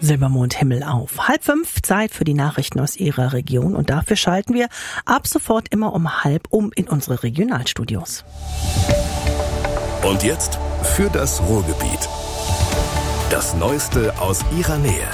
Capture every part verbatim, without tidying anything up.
Silbermondhimmel auf. Halb fünf, Zeit für die Nachrichten aus Ihrer Region. Und dafür schalten wir ab sofort immer um halb um in unsere Regionalstudios. Und jetzt für das Ruhrgebiet. Das Neueste aus Ihrer Nähe.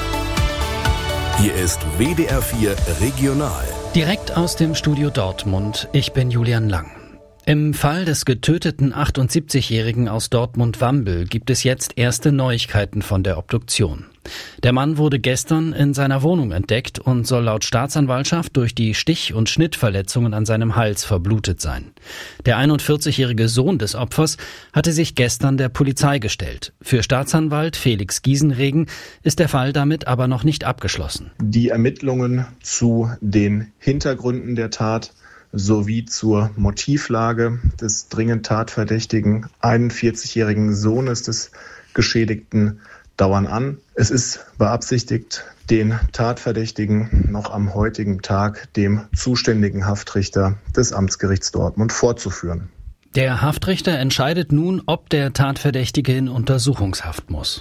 Hier ist W D R vier Regional. Direkt aus dem Studio Dortmund. Ich bin Julian Lang. Im Fall des getöteten achtundsiebzigjährigen aus Dortmund-Wambel gibt es jetzt erste Neuigkeiten von der Obduktion. Der Mann wurde gestern in seiner Wohnung entdeckt und soll laut Staatsanwaltschaft durch die Stich- und Schnittverletzungen an seinem Hals verblutet sein. Der einundvierzigjährige Sohn des Opfers hatte sich gestern der Polizei gestellt. Für Staatsanwalt Felix Giesenregen ist der Fall damit aber noch nicht abgeschlossen. Die Ermittlungen zu den Hintergründen der Tat sowie zur Motivlage des dringend tatverdächtigen einundvierzigjährigen Sohnes des Geschädigten dauern an. Es ist beabsichtigt, den Tatverdächtigen noch am heutigen Tag dem zuständigen Haftrichter des Amtsgerichts Dortmund vorzuführen. Der Haftrichter entscheidet nun, ob der Tatverdächtige in Untersuchungshaft muss.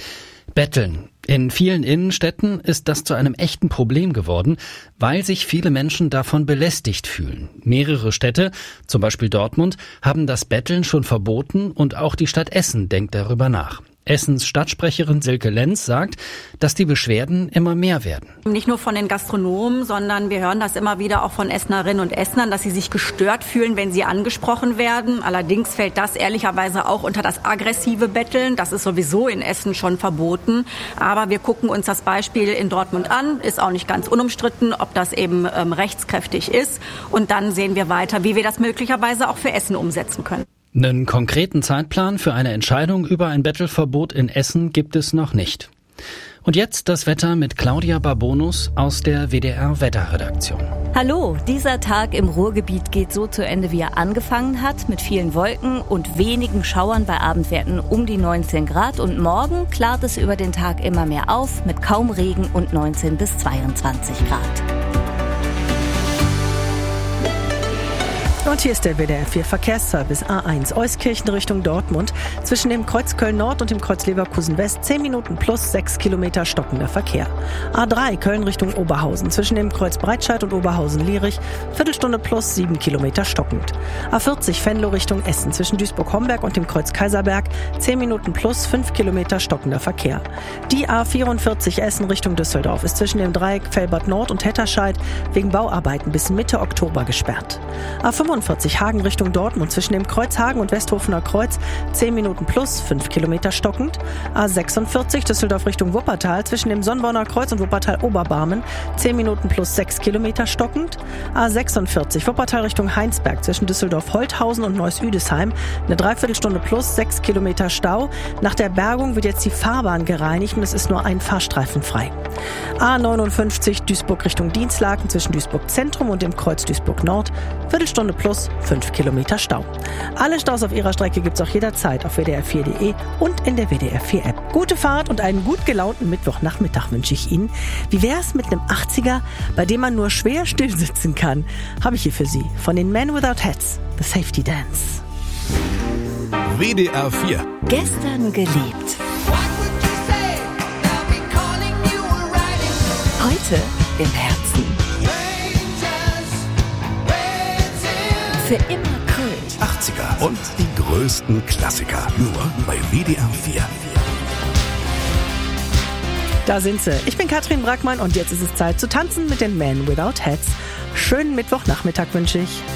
Betteln. In vielen Innenstädten ist das zu einem echten Problem geworden, weil sich viele Menschen davon belästigt fühlen. Mehrere Städte, zum Beispiel Dortmund, haben das Betteln schon verboten und auch die Stadt Essen denkt darüber nach. Essens Stadtsprecherin Silke Lenz sagt, dass die Beschwerden immer mehr werden. Nicht nur von den Gastronomen, sondern wir hören das immer wieder auch von Essenerinnen und Essenern, dass sie sich gestört fühlen, wenn sie angesprochen werden. Allerdings fällt das ehrlicherweise auch unter das aggressive Betteln. Das ist sowieso in Essen schon verboten. Aber wir gucken uns das Beispiel in Dortmund an. Ist auch nicht ganz unumstritten, ob das eben ähm, rechtskräftig ist. Und dann sehen wir weiter, wie wir das möglicherweise auch für Essen umsetzen können. Einen konkreten Zeitplan für eine Entscheidung über ein Bettelverbot in Essen gibt es noch nicht. Und jetzt das Wetter mit Claudia Barbonus aus der W D R-Wetterredaktion. Hallo, dieser Tag im Ruhrgebiet geht so zu Ende, wie er angefangen hat, mit vielen Wolken und wenigen Schauern bei Abendwerten um die neunzehn Grad. Und morgen klart es über den Tag immer mehr auf, mit kaum Regen und neunzehn bis zweiundzwanzig Grad. Und hier ist der W D R vier Verkehrsservice A eins Euskirchen Richtung Dortmund. Zwischen dem Kreuz Köln-Nord und dem Kreuz Leverkusen-West zehn Minuten plus sechs Kilometer stockender Verkehr. A drei Köln Richtung Oberhausen. Zwischen dem Kreuz Breitscheid und Oberhausen-Lierich Viertelstunde plus sieben Kilometer stockend. A vierzig Venlo Richtung Essen. Zwischen Duisburg-Homberg und dem Kreuz Kaiserberg zehn Minuten plus fünf Kilometer stockender Verkehr. Die A vierundvierzig Essen Richtung Düsseldorf ist zwischen dem Dreieck Velbert Nord und Hetterscheid wegen Bauarbeiten bis Mitte Oktober gesperrt. A fünfundvierzig Hagen Richtung Dortmund zwischen dem Kreuz Hagen und Westhofener Kreuz zehn Minuten plus fünf Kilometer stockend. A sechsundvierzig Düsseldorf Richtung Wuppertal zwischen dem Sonnborner Kreuz und Wuppertal-Oberbarmen zehn Minuten plus sechs Kilometer stockend. A sechsundvierzig Wuppertal Richtung Heinsberg zwischen Düsseldorf-Holthausen und Neuss-Üdesheim eine Dreiviertelstunde plus sechs Kilometer Stau. Nach der Bergung wird jetzt die Fahrbahn gereinigt und es ist nur ein Fahrstreifen frei. A neunundfünfzig Duisburg Richtung Dienstlaken zwischen Duisburg Zentrum und dem Kreuz Duisburg Nord Viertelstunde plus fünf Kilometer Stau. Alle Staus auf Ihrer Strecke gibt's auch jederzeit auf W D R vier Punkt de und in der W D R vier App. Gute Fahrt und einen gut gelaunten Mittwochnachmittag wünsche ich Ihnen. Wie wär's mit einem achtziger, bei dem man nur schwer still sitzen kann? Habe ich hier für Sie von den Men Without Hats, The Safety Dance. W D R vier. Gestern geliebt. Heute im Herzen. Für immer Kult. achtziger und die größten Klassiker. Nur bei W D R vier. Da sind sie. Ich bin Katrin Brackmann und jetzt ist es Zeit zu tanzen mit den Men Without Hats. Schönen Mittwochnachmittag wünsche ich.